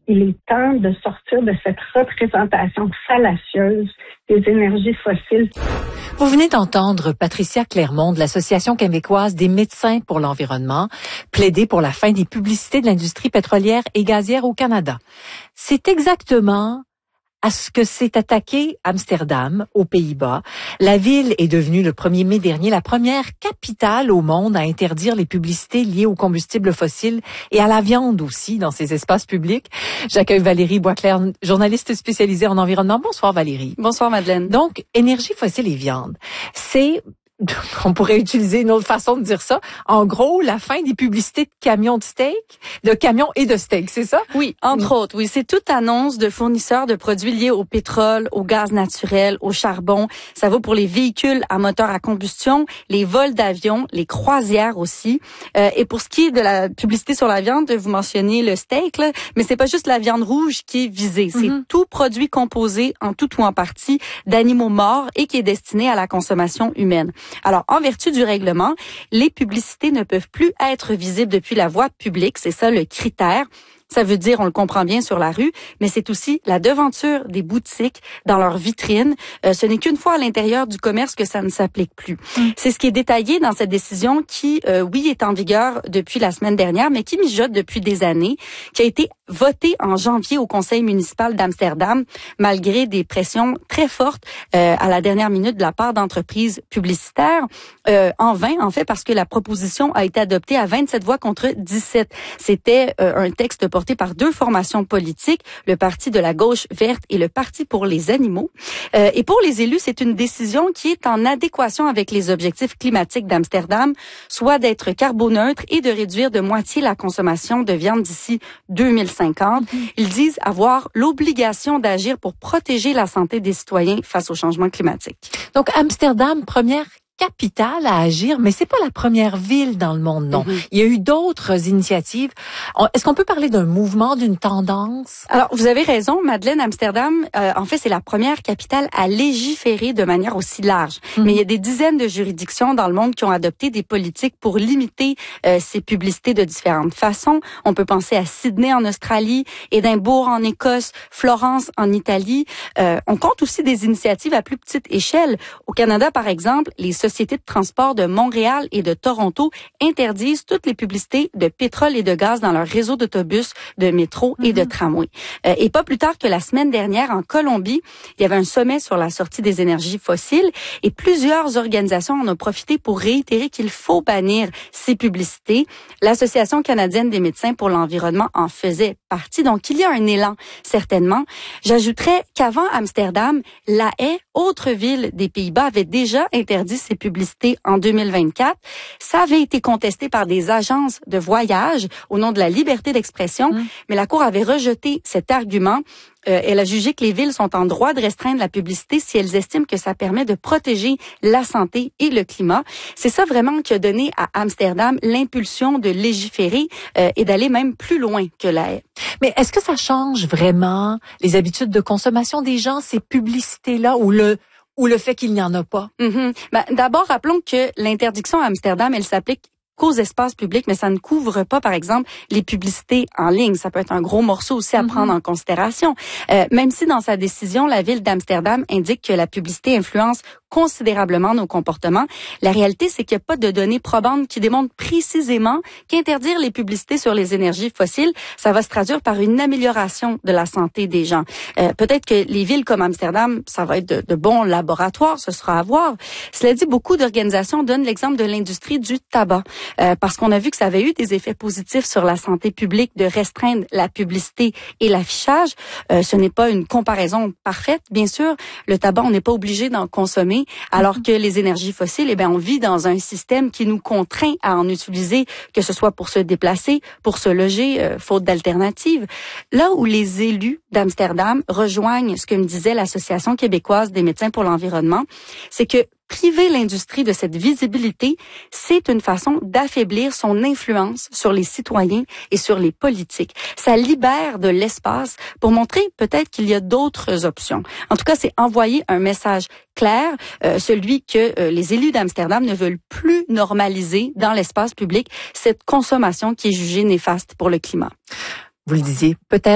il est temps de sortir de cette représentation fallacieuse des énergies fossiles. Vous venez d'entendre Patricia Clermont de l'Association québécoise des médecins pour l'environnement plaider pour la fin des publicités de l'industrie pétrolière et gazière au Canada. C'est exactement à ce que s'est attaqué Amsterdam, aux Pays-Bas. La ville est devenue le 1er mai dernier la première capitale au monde à interdire les publicités liées aux combustibles fossiles et à la viande aussi dans ses espaces publics. J'accueille Valérie Boisclair, journaliste spécialisée en environnement. Bonsoir Valérie. Bonsoir Madeleine. Donc, énergie fossile et viande, c'est... On pourrait utiliser une autre façon de dire ça. En gros, la fin des publicités de camions de steak, de camions et de steak, c'est ça? Oui, entre autres. Oui, c'est toute annonce de fournisseurs de produits liés au pétrole, au gaz naturel, au charbon. Ça vaut pour les véhicules à moteur à combustion, les vols d'avion, les croisières aussi. Et pour ce qui est de la publicité sur la viande, vous mentionnez le steak, là, mais c'est pas juste la viande rouge qui est visée. C'est tout produit composé en tout ou en partie d'animaux morts et qui est destiné à la consommation humaine. Alors, en vertu du règlement, les publicités ne peuvent plus être visibles depuis la voie publique. C'est ça le critère. Ça veut dire, on le comprend bien sur la rue, mais c'est aussi la devanture des boutiques dans leurs vitrines. Ce n'est qu'une fois à l'intérieur du commerce que ça ne s'applique plus. C'est ce qui est détaillé dans cette décision qui, oui, est en vigueur depuis la semaine dernière, mais qui mijote depuis des années, qui a été votée en janvier au conseil municipal d'Amsterdam, malgré des pressions très fortes à la dernière minute de la part d'entreprises publicitaires, en vain, en fait, parce que la proposition a été adoptée à 27 voix contre 17. C'était un texte porté par deux formations politiques, le Parti de la gauche verte et le Parti pour les animaux. Et pour les élus, c'est une décision qui est en adéquation avec les objectifs climatiques d'Amsterdam, soit d'être carboneutre et de réduire de moitié la consommation de viande d'ici 2050. Ils disent avoir l'obligation d'agir pour protéger la santé des citoyens face au changement climatique. Donc, Amsterdam, première capitale à agir, mais c'est pas la première ville dans le monde, non. Il y a eu d'autres initiatives. Est-ce qu'on peut parler d'un mouvement, d'une tendance? Alors, vous avez raison, Madeleine. Amsterdam, en fait, c'est la première capitale à légiférer de manière aussi large. Mais il y a des dizaines de juridictions dans le monde qui ont adopté des politiques pour limiter ces publicités de différentes façons. On peut penser à Sydney en Australie, Édimbourg en Écosse, Florence en Italie. On compte aussi des initiatives à plus petite échelle. Au Canada, par exemple, les sociétés de transport de Montréal et de Toronto interdisent toutes les publicités de pétrole et de gaz dans leur réseau d'autobus, de métro et de tramway. Et pas plus tard que la semaine dernière, en Colombie, il y avait un sommet sur la sortie des énergies fossiles et plusieurs organisations en ont profité pour réitérer qu'il faut bannir ces publicités. L'Association canadienne des médecins pour l'environnement en faisait partie. Donc, il y a un élan, certainement. J'ajouterais qu'avant Amsterdam, La Haye, autre ville des Pays-Bas, avait déjà interdit ces publicités en 2024. Ça avait été contesté par des agences de voyage au nom de la liberté d'expression, mais la Cour avait rejeté cet argument. Elle a jugé que les villes sont en droit de restreindre la publicité si elles estiment que ça permet de protéger la santé et le climat. C'est ça vraiment qui a donné à Amsterdam l'impulsion de légiférer et d'aller même plus loin que La Haye. Mais est-ce que ça change vraiment les habitudes de consommation des gens, ces publicités-là, ou le fait qu'il n'y en a pas? D'abord, rappelons que l'interdiction à Amsterdam, elle s'applique qu'aux espaces publics, mais ça ne couvre pas, par exemple, les publicités en ligne. Ça peut être un gros morceau aussi à prendre en considération. Même si dans sa décision, la ville d'Amsterdam indique que la publicité influence considérablement nos comportements, la réalité, c'est qu'il n'y a pas de données probantes qui démontrent précisément qu'interdire les publicités sur les énergies fossiles, ça va se traduire par une amélioration de la santé des gens. Peut-être que les villes comme Amsterdam, ça va être de bons laboratoires, ce sera à voir. Cela dit, beaucoup d'organisations donnent l'exemple de l'industrie du tabac, parce qu'on a vu que ça avait eu des effets positifs sur la santé publique de restreindre la publicité et l'affichage. Ce n'est pas une comparaison parfaite, bien sûr. Le tabac, on n'est pas obligé d'en consommer, alors que les énergies fossiles, on vit dans un système qui nous contraint à en utiliser, que ce soit pour se déplacer, pour se loger, faute d'alternatives. Là où les élus d'Amsterdam rejoignent ce que me disait l'Association québécoise des médecins pour l'environnement, c'est que priver l'industrie de cette visibilité, c'est une façon d'affaiblir son influence sur les citoyens et sur les politiques. Ça libère de l'espace pour montrer peut-être qu'il y a d'autres options. En tout cas, c'est envoyer un message clair, celui que les élus d'Amsterdam ne veulent plus normaliser dans l'espace public cette consommation qui est jugée néfaste pour le climat. Vous le disiez, peut-être